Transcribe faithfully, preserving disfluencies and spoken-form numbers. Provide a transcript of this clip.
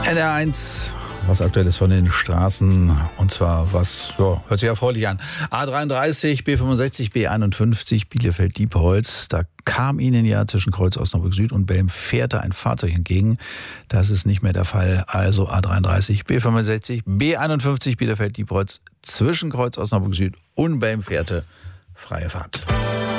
N R eins, was aktuell ist von den Straßen, und zwar was, ja, hört sich erfreulich an. A dreiunddreißig, B fünfundsechzig, B einundfünfzig, Bielefeld-Diepholz. Da kam Ihnen ja zwischen Kreuz Osnabrück Süd und Belm-Fährte ein Fahrzeug entgegen. Das ist nicht mehr der Fall. Also A dreiunddreißig, B fünfundsechzig, B einundfünfzig, Bielefeld-Diepholz zwischen Kreuz Osnabrück Süd und Belm-Fährte. Freie Fahrt.